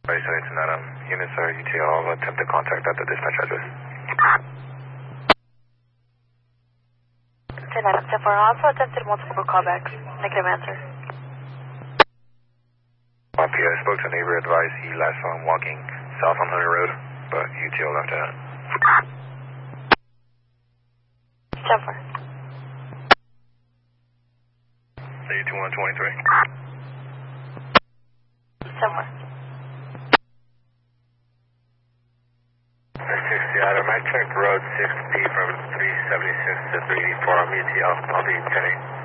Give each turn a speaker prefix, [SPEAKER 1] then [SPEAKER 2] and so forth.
[SPEAKER 1] Sorry, to that, units are UTL. I'll attempt to contact at the dispatch address.
[SPEAKER 2] 10 Adam 10 4 also attempted multiple callbacks. Negative answer.
[SPEAKER 1] RPA, I spoke to a neighbor, advised he last saw him walking south on Hunter Road, but UTL left it.
[SPEAKER 2] 10 4.
[SPEAKER 1] Say 2123.
[SPEAKER 2] 10 4.
[SPEAKER 1] 60 Adam, I checked road 6P from 376 to 384 on UTL. I'll be 10-8.